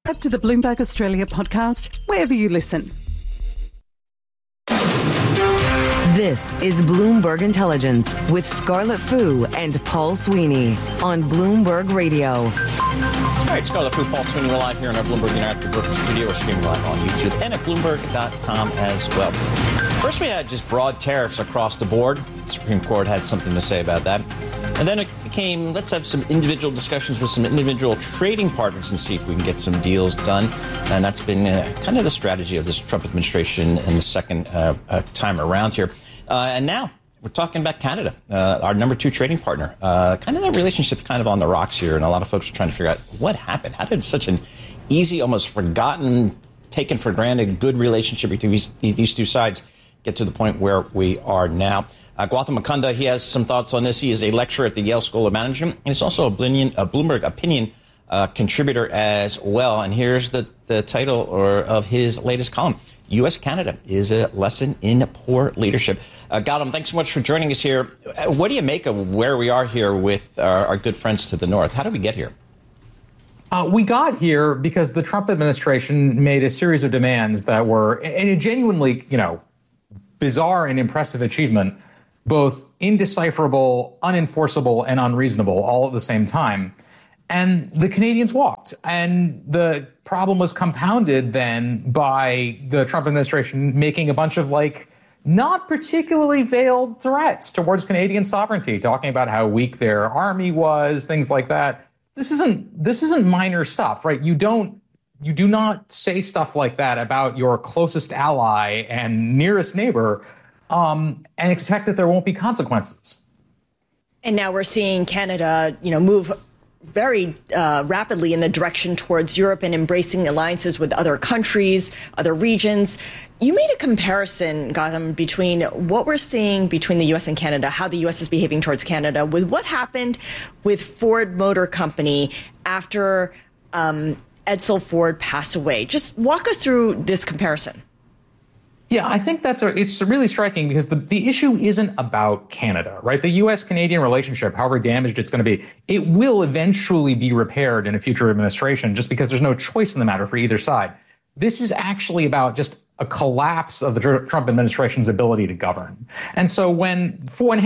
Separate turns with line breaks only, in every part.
Subscribe to the Bloomberg Australia podcast wherever you listen.
This is Bloomberg Intelligence with Scarlett Fu and Paul Sweeney on Bloomberg Radio.
All right, Scarlett Fu, Paul Sweeney, we're live here in our Bloomberg Interactive Brokers Studio. We're streaming live on YouTube and at Bloomberg.com as well. First, we had just broad tariffs across the board. The Supreme Court had something to say about that. And then it came, let's have some individual discussions with some individual trading partners and see if we can get some deals done. And that's been kind of the strategy of this Trump administration in the second time around here. And now we're talking about Canada, our number 2 trading partner. Kind of that relationship kind of on the rocks here. And a lot of folks are trying to figure out what happened. How did such an easy, almost forgotten, taken for granted, good relationship between these two sides get to the point where we are now? Gautam Mukunda, he has some thoughts on this. He is a lecturer at the Yale School of Management, and he's also a Bloomberg Opinion contributor as well. And here's the title of his latest column: U.S.-Canada is a lesson in poor leadership. Gautam, thanks so much for joining us here. What do you make of where we are here with our good friends to the north? How did we get here?
We got here because the Trump administration made a series of demands that were a genuinely, bizarre and impressive achievement, both indecipherable, unenforceable, and unreasonable all at the same time. And the Canadians walked. And the problem was compounded then by the Trump administration making a bunch of not particularly veiled threats towards Canadian sovereignty, talking about how weak their army was, things like that. This isn't minor stuff, right? You do not say stuff like that about your closest ally and nearest neighbor and expect that there won't be consequences.
And now we're seeing Canada, move very rapidly in the direction towards Europe and embracing alliances with other countries, other regions. You made a comparison, Gautam, between what we're seeing between the U.S. and Canada, how the U.S. is behaving towards Canada, with what happened with Ford Motor Company after Edsel Ford passed away. Just walk us through this comparison.
Yeah, I think it's really striking because the issue isn't about Canada, right? The U.S.-Canadian relationship, however damaged it's going to be, it will eventually be repaired in a future administration just because there's no choice in the matter for either side. This is actually about just a collapse of the Trump administration's ability to govern. And so when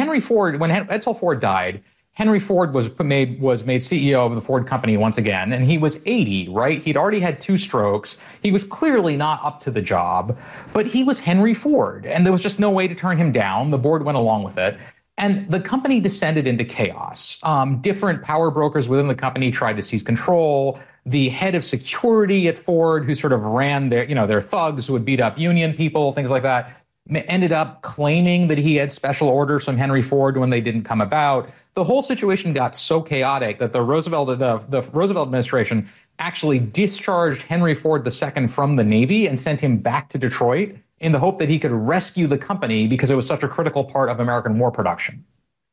Edsel Ford died, Henry Ford was made CEO of the Ford company once again, and he was 80, right? He'd already had 2 strokes. He was clearly not up to the job, but he was Henry Ford, and there was just no way to turn him down. The board went along with it, and the company descended into chaos. Different power brokers within the company tried to seize control. The head of security at Ford, who sort of ran their thugs who would beat up union people, things like that, ended up claiming that he had special orders from Henry Ford when they didn't come about. The whole situation got so chaotic that the Roosevelt administration actually discharged Henry Ford II from the Navy and sent him back to Detroit in the hope that he could rescue the company because it was such a critical part of American war production.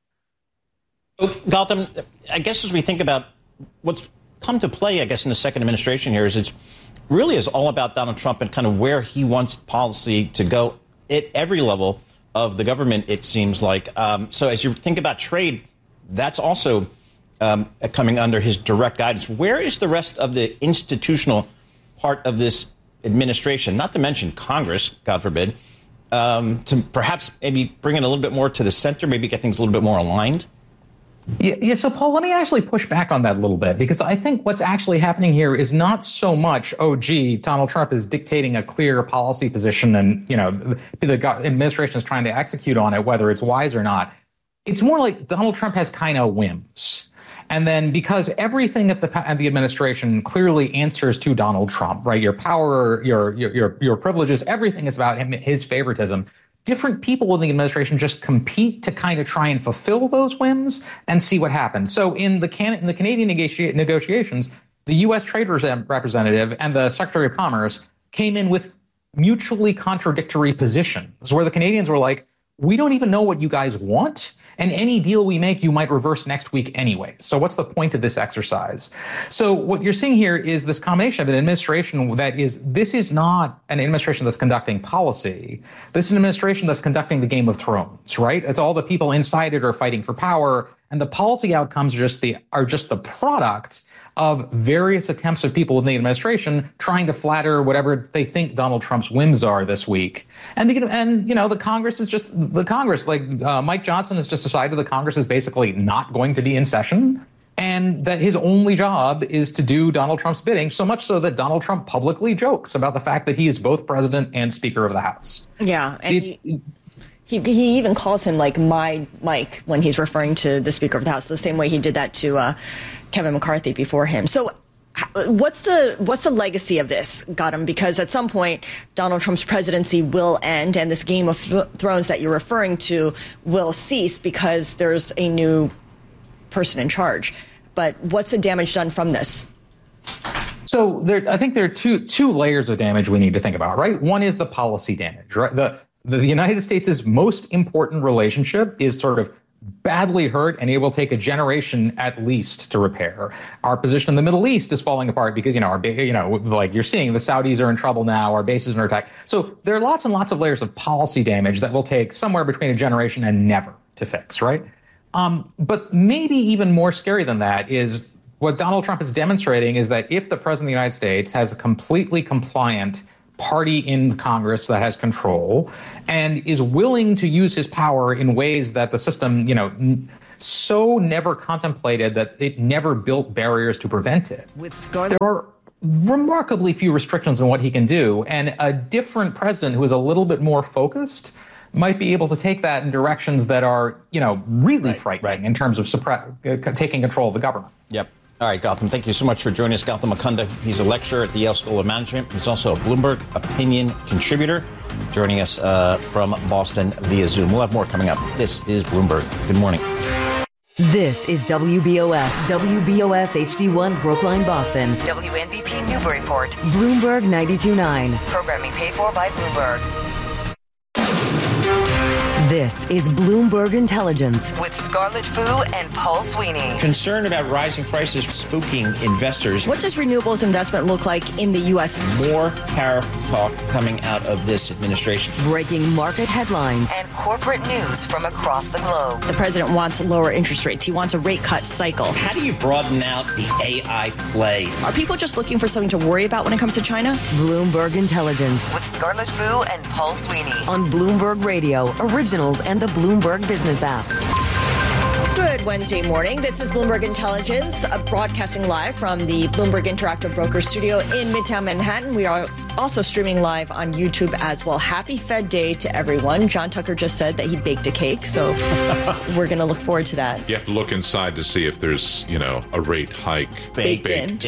So, Gautam, I guess as we think about what's come to play, I guess, in the second administration here is all about Donald Trump and kind of where he wants policy to go at every level of the government, it seems like. So as you think about trade, that's also coming under his direct guidance. Where is the rest of the institutional part of this administration, not to mention Congress, God forbid, to perhaps maybe bring it a little bit more to the center, maybe get things a little bit more aligned?
Yeah. So, Paul, let me actually push back on that a little bit, because I think what's actually happening here is not so much, Donald Trump is dictating a clear policy position and, the administration is trying to execute on it, whether it's wise or not. It's more like Donald Trump has kind of whims. And then because everything at the administration clearly answers to Donald Trump, right? Your power, your privileges, everything is about him, his favoritism. Different people in the administration just compete to kind of try and fulfill those whims and see what happens. So in the Canadian negotiations, the U.S. Trade Representative and the Secretary of Commerce came in with mutually contradictory positions, where the Canadians were like, we don't even know what you guys want, and any deal we make, you might reverse next week anyway. So what's the point of this exercise? So what you're seeing here is this combination of an administration this is not an administration that's conducting policy. This is an administration that's conducting the Game of Thrones, right? It's all the people inside it are fighting for power, And the policy outcomes are just the product of various attempts of people within the administration trying to flatter whatever they think Donald Trump's whims are this week. And the Congress is just the Congress. Like Mike Johnson has just decided the Congress is basically not going to be in session, and that his only job is to do Donald Trump's bidding, so much so that Donald Trump publicly jokes about the fact that he is both president and Speaker of the House.
Yeah. And he even calls him like my Mike when he's referring to the Speaker of the House, the same way he did that to Kevin McCarthy before him. So what's the legacy of this, Gautam? Because at some point, Donald Trump's presidency will end, and this Game of Thrones that you're referring to will cease because there's a new person in charge. But what's the damage done from this?
So I think there are two layers of damage we need to think about, right? One is the policy damage, right? The United States' most important relationship is sort of badly hurt, and it will take a generation at least to repair. Our position in the Middle East is falling apart because, like you're seeing, the Saudis are in trouble now, our bases are attacked. So there are lots and lots of layers of policy damage that will take somewhere between a generation and never to fix, right? But maybe even more scary than that is what Donald Trump is demonstrating is that if the president of the United States has a completely compliant party in Congress that has control and is willing to use his power in ways that the system, so never contemplated that it never built barriers to prevent it. There are remarkably few restrictions on what he can do, and a different president who is a little bit more focused might be able to take that in directions that are, really frightening in terms of taking control of the government.
Yep. All right, Gautam, thank you so much for joining us. Gautam Mukunda, he's a lecturer at the Yale School of Management. He's also a Bloomberg opinion contributor, joining us from Boston via Zoom. We'll have more coming up. This is Bloomberg. Good morning.
This is WBOS HD1 Brookline, Boston. WNBP Newburyport. Bloomberg 92.9. Programming paid for by Bloomberg. This is Bloomberg Intelligence with Scarlett Fu and Paul Sweeney.
Concern about rising prices spooking investors.
What does renewables investment look like in the U.S.?
More tariff talk coming out of this administration.
Breaking market headlines and corporate news from across the globe.
The president wants lower interest rates. He wants a rate cut cycle.
How do you broaden out the AI play?
Are people just looking for something to worry about when it comes to China?
Bloomberg Intelligence with Scarlett Fu and Paul Sweeney on Bloomberg Radio, Originals, and the Bloomberg Business app.
Good Wednesday morning. This is Bloomberg Intelligence, broadcasting live from the Bloomberg Interactive Brokers studio in Midtown Manhattan. We are also streaming live on YouTube as well. Happy Fed Day to everyone. John Tucker just said that he baked a cake, so we're going to look forward to that.
You have to look inside to see if there's, a rate hike
baked in.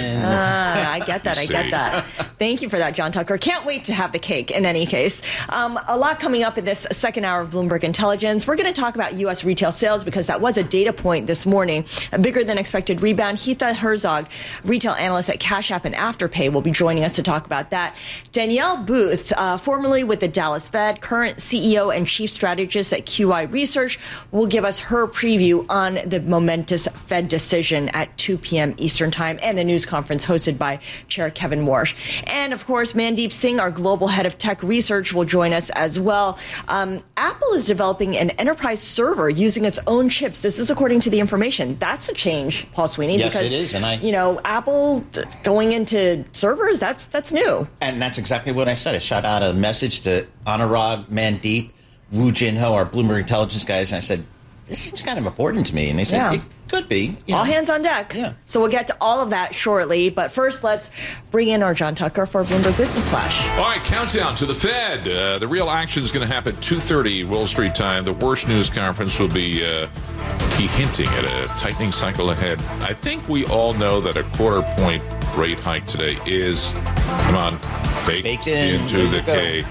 I get that. I get that. Thank you for that, John Tucker. Can't wait to have the cake in any case. A lot coming up in this second hour of Bloomberg Intelligence. We're going to talk about U.S. retail sales because that was a data point this morning. A bigger than expected rebound. Heather Herzog, retail analyst at Cash App and Afterpay, will be joining us to talk about that. Danielle Booth, formerly with the Dallas Fed, current CEO and chief strategist at QI Research, will give us her preview on the momentous Fed decision at 2 p.m. Eastern Time and the news conference hosted by Chair Kevin Warsh. And of course, Mandeep Singh, our global head of tech research, will join us as well. Apple is developing an enterprise server using its own chips. This is according to the information. That's a change, Paul Sweeney.
Yes,
because,
it is. And
Apple going into servers, that's new.
And that's exactly what I said. I shot out a message to Anurag, Mandeep, Woo Jin Ho, our Bloomberg Intelligence guys, and I said, this seems kind of important to me. And they said, it could be.
All hands on deck.
Yeah.
So we'll get to all of that shortly. But first, let's bring in our John Tucker for Bloomberg Business Flash.
All right, countdown to the Fed. The real action is going to happen at 2:30 Wall Street time. The Warsh News Conference will be hinting at a tightening cycle ahead. I think we all know that a quarter-point rate hike today is, baked into the cake.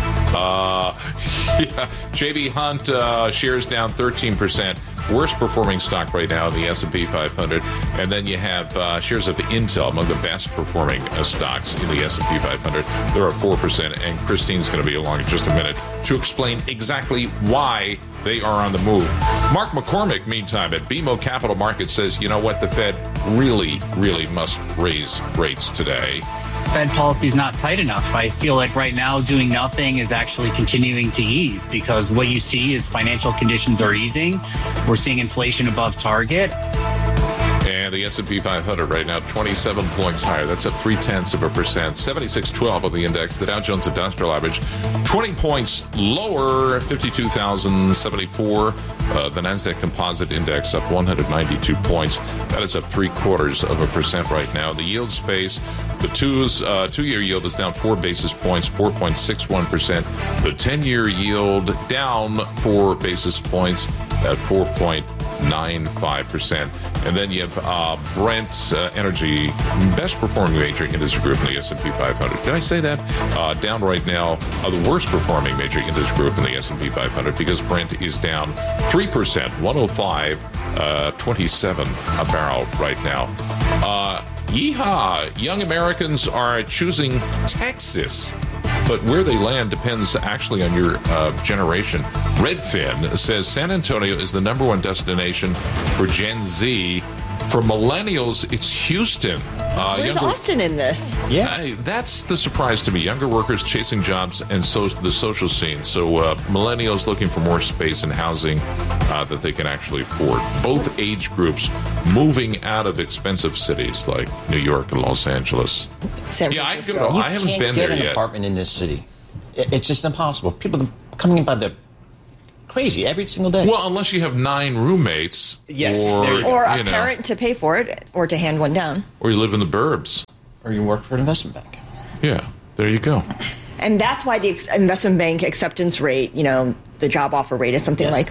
J.B. Hunt shares down 13%. Worst performing stock right now in the S&P 500. And then you have shares of Intel, among the best performing stocks in the S&P 500. They're at 4%. And Christine's going to be along in just a minute to explain exactly why they are on the move. Mark McCormick, meantime, at BMO Capital Markets says, you know what, the Fed really, really must raise rates today.
Fed policy is not tight enough. I feel like right now doing nothing is actually continuing to ease because what you see is financial conditions are easing. We're seeing inflation above target.
And the S&P 500 right now, 27 points higher. That's up 0.3%. 7612 on the index. The Dow Jones Industrial Average, 20 points lower, 52,074. The Nasdaq Composite Index up 192 points. That is up 0.75% right now. The yield space, the two-year yield is down 4 basis points, 4.61%. The 10-year yield down 4 basis points at 4.95%. And then you have Brent Energy, best performing major industry group in the S&P 500. Did I say that? Down right now, the worst performing major industry group in the S&P 500 because Brent is down 3%, 105.27 a barrel right now. Yeehaw! Young Americans are choosing Texas. But where they land depends actually on your generation. Redfin says San Antonio is the number one destination for Gen Z. For millennials, it's Houston.
Where's Austin in this?
Yeah, that's the surprise to me. Younger workers chasing jobs and the social scene. So millennials looking for more space and housing that they can actually afford. Both age groups moving out of expensive cities like New York and Los Angeles.
San Francisco.
I haven't been there yet.
You can't get an apartment in this city. It's just impossible. People are coming in by the crazy every single day.
Well, unless you have 9 roommates.
Yes.
Or a parent to pay for it or to hand one down.
Or you live in the burbs.
Or you work for an investment bank.
Yeah, there you go.
And that's why the investment bank acceptance rate, the job offer rate is something like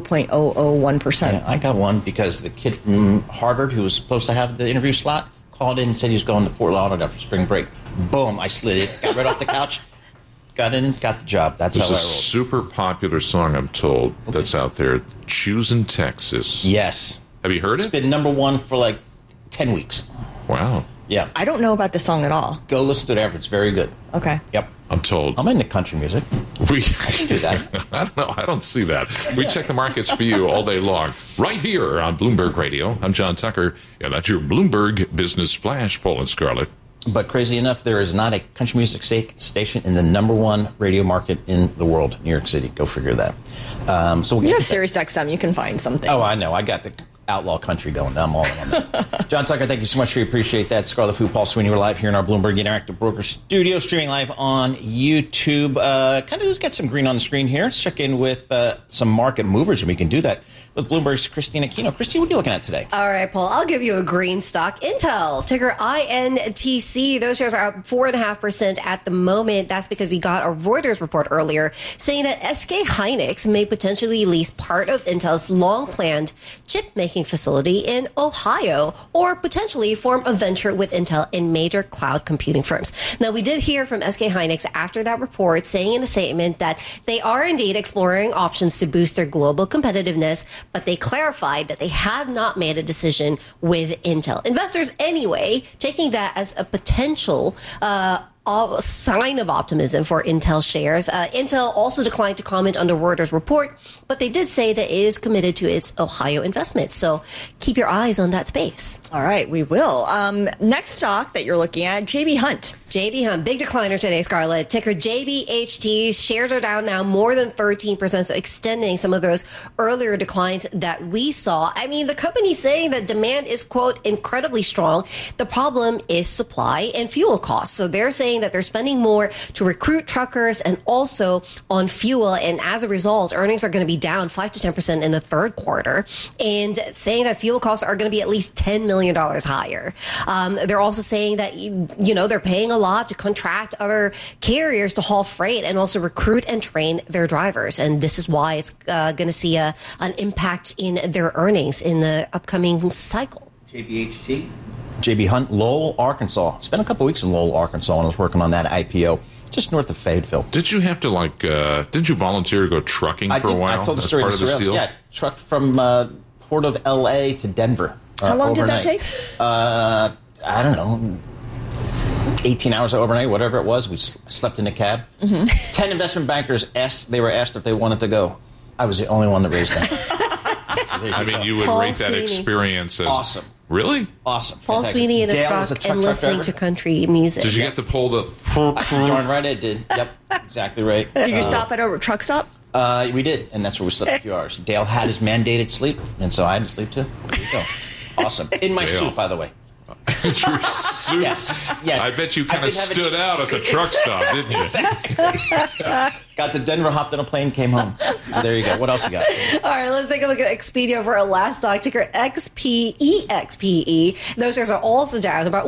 0.001%.
Yeah, I got one because the kid from Harvard who was supposed to have the interview slot called in and said he was going to Fort Lauderdale for spring break. Boom, I slid it, got right off the couch. Got in, got the job. That's how I rolled.
There's a super popular song, I'm told, that's out there. Choosing Texas.
Yes.
Have you heard it?
It's been number one for like 10 weeks.
Wow.
Yeah.
I don't know about the song at all.
Go listen to it after. It's very good.
Okay.
Yep.
I'm told.
I'm into country music. I can do that.
I don't know. I don't see that. We check the markets for you all day long. Right here on Bloomberg Radio. I'm John Tucker, and that's your Bloomberg Business Flash, Paul and Scarlett.
But crazy enough, there is not a country music station in the number one radio market in the world, New York City. Go figure that. So we'll
you have Sirius XM. You can find something.
Oh, I know. I got the outlaw country going. I'm all in on that. John Tucker, thank you so much. We appreciate that. Scarlett Fu, Paul Sweeney, we're live here in our Bloomberg Interactive Broker studio, streaming live on YouTube. Kind of get some green on the screen here. Let's check in with some market movers, and we can do that with Bloomberg's Christina Aquino. Christine, what are you looking at today?
All right, Paul, I'll give you a green stock. Intel, ticker INTC. Those shares are up 4.5% at the moment. That's because we got a Reuters report earlier saying that SK Hynix may potentially lease part of Intel's long-planned chip-making facility in Ohio, or potentially form a venture with Intel in major cloud computing firms. Now, we did hear from SK Hynix after that report saying in a statement that they are indeed exploring options to boost their global competitiveness, but they clarified that they have not made a decision with Intel. Investors, anyway, taking that as a potential sign of optimism for Intel shares. Intel also declined to comment on the Reuters report, but they did say that it is committed to its Ohio investment. So keep your eyes on that space.
All right, we will. Next stock that you're looking at, JB Hunt.
JB Hunt, big decliner today, Scarlett. Ticker JBHT. Shares are down now more than 13%, so extending some of those earlier declines that we saw. I mean, the company's saying that demand is, quote, incredibly strong. The problem is supply and fuel costs. So they're saying that they're spending more to recruit truckers and also on fuel. And as a result, earnings are going to be down 5 to 10% in the third quarter, and saying that fuel costs are going to be at least $10 million higher. They're also saying that, they're paying a lot to contract other carriers to haul freight and also recruit and train their drivers. And this is why it's going to see an impact in their earnings in the upcoming cycle.
JBHT? JB Hunt, Lowell, Arkansas. Spent a couple weeks in Lowell, Arkansas, and I was working on that IPO just north of Fayetteville.
Did you have to, didn't you volunteer to go trucking for a while?
I told the story
as part of this deal?
Yeah, trucked from Port of L.A. to Denver.
How long
overnight.
did that take?
I don't know. 18 hours overnight, whatever it was. We slept in a cab. 10 investment bankers were asked if they wanted to go. I was the only one that raised them.
You would
Paul
rate that
Sweeney.
experience as
awesome.
Really?
Awesome.
Paul Sweeney in a truck and listening to country music.
Did you get to pull the...
Darn right I did. Yep, exactly right.
Did you stop at a truck stop?
We did, and that's where we slept a few hours. Dale had his mandated sleep, and so I had to sleep too. There you go. Awesome. In my suit, by the way.
Your suit?
Yes.
I bet you kind of stood out at the truck stop, didn't you?
Got to Denver, hopped on a plane, came home. So there you go. What else you got?
All right, let's take a look at Expedia for our last stock, ticker XPE. Those shares are also down about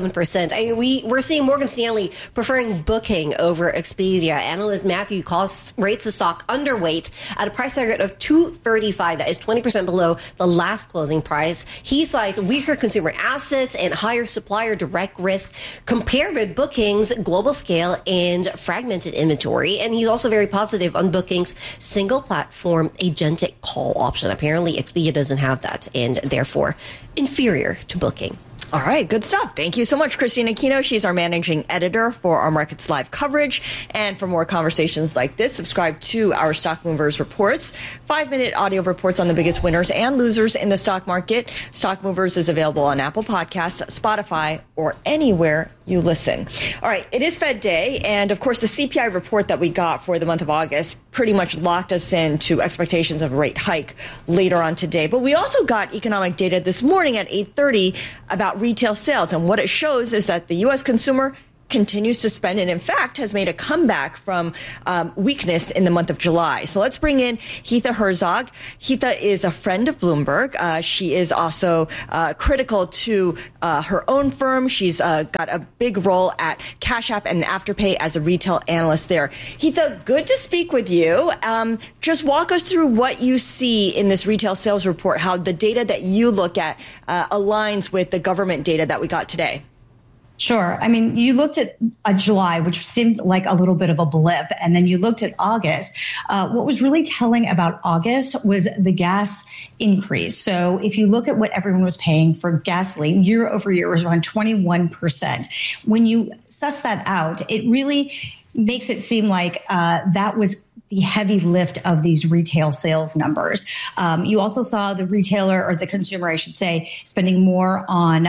1.7%. We're seeing Morgan Stanley preferring Booking over Expedia. Analyst Matthew Cost rates the stock underweight at a price target of $235. That is 20% below the last closing price. He cites weaker consumer assets and higher supplier direct risk compared with Booking's global scale and fragmented inventory. And he's also very positive on Booking's single platform agentic call option. Apparently, Expedia doesn't have that and therefore inferior to Booking.
All right, good stuff. Thank you so much, Christina Aquino. She's our managing editor for our Markets Live coverage. And for more conversations like this, subscribe to our Stock Movers Reports, 5-minute audio reports on the biggest winners and losers in the stock market. Stock Movers is available on Apple Podcasts, Spotify, or anywhere you listen. All right, it is Fed Day. And of course, the CPI report that we got for the month of August pretty much locked us into expectations of a rate hike later on today. But we also got economic data this morning at 8:30 about retail sales. And what it shows is that the U.S. consumer continues to spend and, in fact, has made a comeback from weakness in the month of July. So let's bring in Heather Herzog. Heather is a friend of Bloomberg. She is also critical to her own firm. She's got a big role at Cash App and Afterpay as a retail analyst there. Heather, good to speak with you. Just walk us through what you see in this retail sales report, how the data that you look at aligns with the government data that we got today.
Sure. I mean, you looked at July, which seemed like a little bit of a blip, and then you looked at August. What was really telling about August was the gas increase. So if you look at what everyone was paying for gasoline year over year, it was around 21%. When you suss that out, it really makes it seem like that was the heavy lift of these retail sales numbers. You also saw the retailer, or the consumer, I should say, spending more on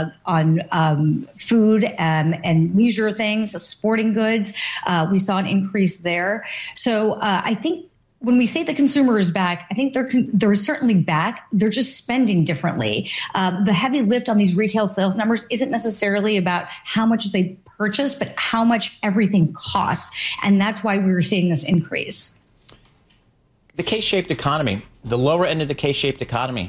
food and leisure things, sporting goods. We saw an increase there. So I think when we say the consumer is back, I think they're certainly back. They're just spending differently. The heavy lift on these retail sales numbers isn't necessarily about how much they purchase, but how much everything costs. And that's why we were seeing this increase.
The K-shaped economy, the lower end of the K-shaped economy,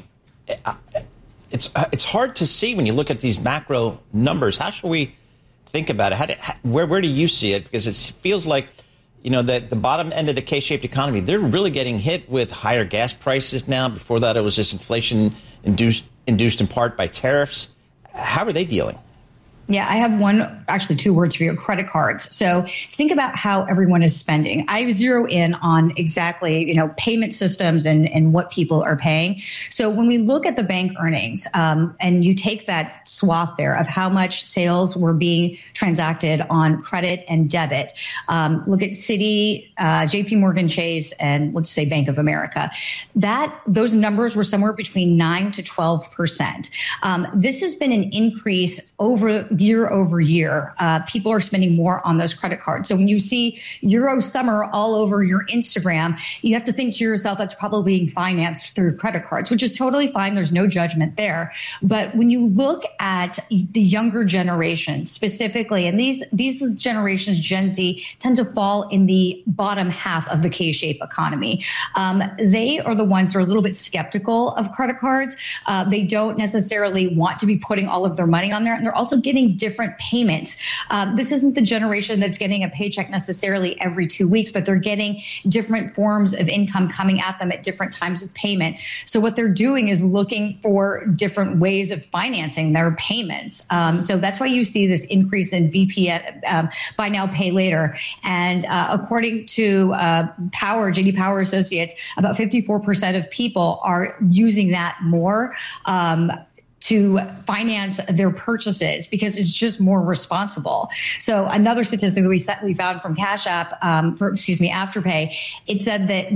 it's hard to see when you look at these macro numbers. How should we think about it? Where do you see it? Because it feels like, you know, that the bottom end of the K-shaped economy, they're really getting hit with higher gas prices now. Before that, it was just inflation induced in part by tariffs. How are they dealing?
Yeah, I have two words for you, credit cards. So think about how everyone is spending. I zero in on exactly, payment systems and what people are paying. So when we look at the bank earnings, and you take that swath there of how much sales were being transacted on credit and debit, look at Citi, JP Morgan Chase, and let's say Bank of America, those numbers were somewhere between 9 to 12%. This has been an increase year over year. People are spending more on those credit cards. So when you see Euro Summer all over your Instagram, you have to think to yourself, that's probably being financed through credit cards, which is totally fine. There's no judgment there. But when you look at the younger generation specifically, and these generations, Gen Z, tend to fall in the bottom half of the K-shaped economy. They are the ones who are a little bit skeptical of credit cards. They don't necessarily want to be putting all of their money on there. And they're also getting different payments. This isn't the generation that's getting a paycheck necessarily every 2 weeks, but they're getting different forms of income coming at them at different times of payment. So what they're doing is looking for different ways of financing their payments. So that's why you see this increase in BPN, buy now, pay later. And according to JD Power Associates, about 54% of people are using that more to finance their purchases because it's just more responsible. So another statistic that we found from Cash App, Afterpay, it said that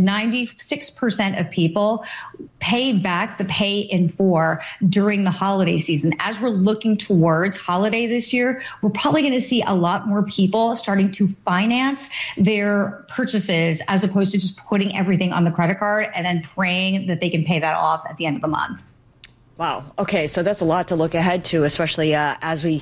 96% of people paid back the pay in four during the holiday season. As we're looking towards holiday this year, we're probably going to see a lot more people starting to finance their purchases as opposed to just putting everything on the credit card and then praying that they can pay that off at the end of the month.
Wow. Okay, so that's a lot to look ahead to, especially as we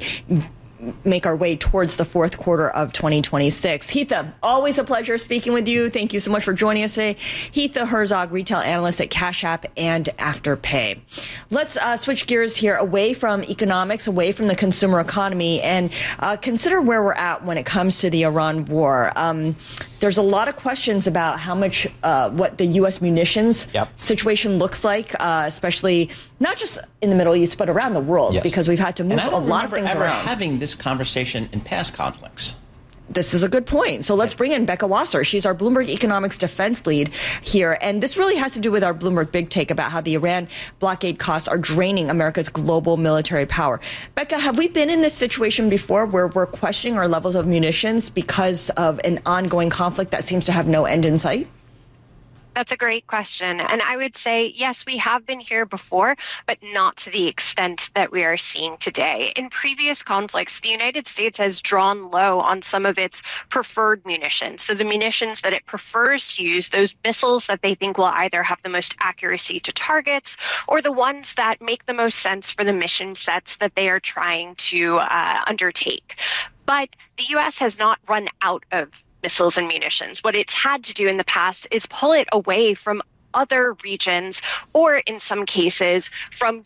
make our way towards the fourth quarter of 2026. Heatha, always a pleasure speaking with you. Thank you so much for joining us today. Heatha Herzog, retail analyst at Cash App and Afterpay. Let's switch gears here away from economics, away from the consumer economy, and consider where we're at when it comes to the Iran war. There's a lot of questions about how much, what the U.S. munitions situation looks like, especially not just in the Middle East, but around the world, because we've had to move a lot of things around.
Having this conversation in past conflicts.
This is a good point. So let's bring in Becca Wasser. She's our Bloomberg Economics defense lead here. And this really has to do with our Bloomberg Big Take about how the Iran blockade costs are draining America's global military power. Becca, have we been in this situation before where we're questioning our levels of munitions because of an ongoing conflict that seems to have no end in sight?
That's a great question. And I would say, yes, we have been here before, but not to the extent that we are seeing today. In previous conflicts, the United States has drawn low on some of its preferred munitions. So the munitions that it prefers to use, those missiles that they think will either have the most accuracy to targets or the ones that make the most sense for the mission sets that they are trying to undertake. But the U.S. has not run out of missiles and munitions. What it's had to do in the past is pull it away from other regions, or in some cases from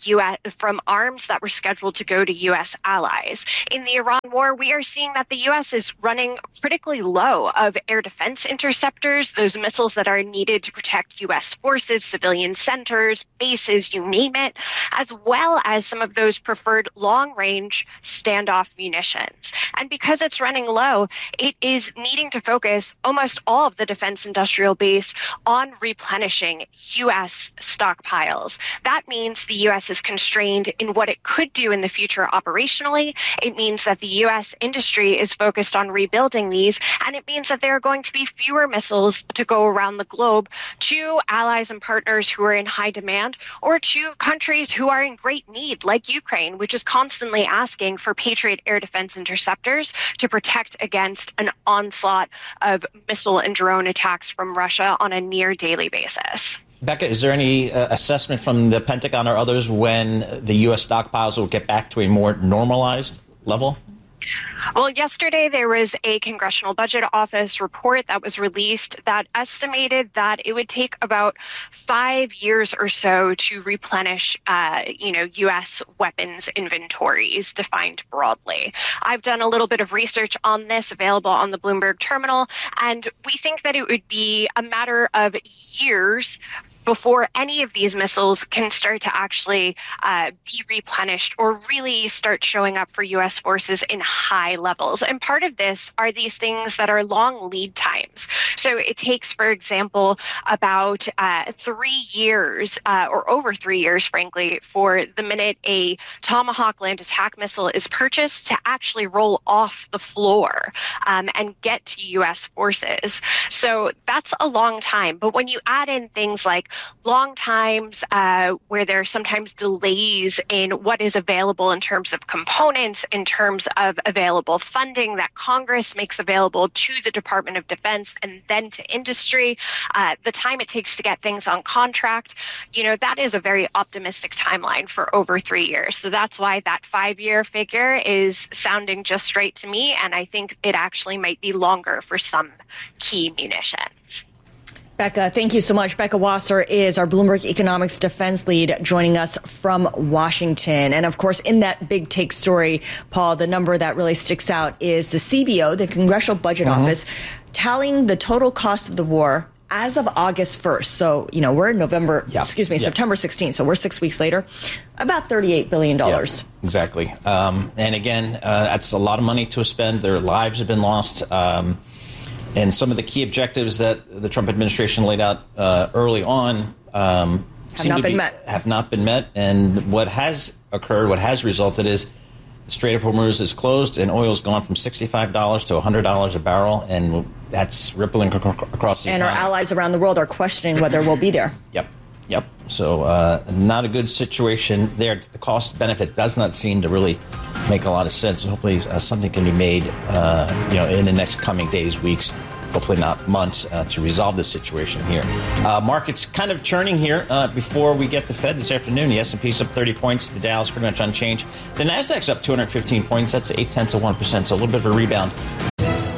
arms that were scheduled to go to U.S. allies. In the Iran war, we are seeing that the U.S. is running critically low of air defense interceptors, those missiles that are needed to protect U.S. forces, civilian centers, bases, you name it, as well as some of those preferred long-range standoff munitions. And because it's running low, it is needing to focus almost all of the defense industrial base on replenishing U.S. stockpiles. That means the U.S. is constrained in what it could do in the future operationally. It means that the U.S. industry is focused on rebuilding these, and it means that there are going to be fewer missiles to go around the globe to allies and partners who are in high demand, or to countries who are in great need, like Ukraine, which is constantly asking for Patriot air defense interceptors to protect against an onslaught of missile and drone attacks from Russia on a near daily basis.
Becca, is there any assessment from the Pentagon or others when the U.S. stockpiles will get back to a more normalized level?
Well, yesterday there was a Congressional Budget Office report that was released that estimated that it would take about 5 years or so to replenish, U.S. weapons inventories defined broadly. I've done a little bit of research on this available on the Bloomberg terminal, and we think that it would be a matter of years before any of these missiles can start to actually be replenished or really start showing up for U.S. forces in high levels. And part of this are these things that are long lead times. So it takes, for example, about 3 years or over 3 years, frankly, for the minute a Tomahawk land attack missile is purchased to actually roll off the floor and get to U.S. forces. So that's a long time. But when you add in things like long times where there are sometimes delays in what is available in terms of components, in terms of available funding that Congress makes available to the Department of Defense and then to industry, the time it takes to get things on contract, that is a very optimistic timeline for over 3 years. So that's why that 5-year figure is sounding just right to me. And I think it actually might be longer for some key munitions.
Becca, thank you so much. Becca Wasser is our Bloomberg Economics defense lead joining us from Washington. And of course, in that big take story, Paul, the number that really sticks out is the CBO, the Congressional Budget Office, tallying the total cost of the war as of August 1st. So, we're in September 16th. So we're 6 weeks later, about $38 billion.
Yep, exactly. And again, that's a lot of money to spend. Their lives have been lost. And some of the key objectives that the Trump administration laid out early on have not been met. And what has occurred, what has resulted is the Strait of Hormuz is closed and oil's gone from $65 to $100 a barrel, and that's rippling across the economy.
And our allies around the world are questioning whether we'll be there.
Yep. So not a good situation there. The cost-benefit does not seem to really make a lot of sense. Hopefully something can be made in the next coming days, weeks, hopefully not months, to resolve this situation here. Markets kind of churning here before we get the Fed this afternoon. The S&P's up 30 points. The Dow's pretty much unchanged. The Nasdaq's up 215 points. That's 0.8%, so a little bit of a rebound